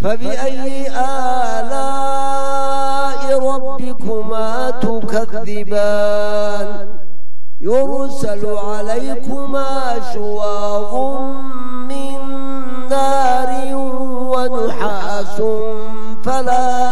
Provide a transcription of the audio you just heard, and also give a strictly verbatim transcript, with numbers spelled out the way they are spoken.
فبأي آلاء ربكما تكذبان يرسل عليكما شواظ من نار ونحاس فلا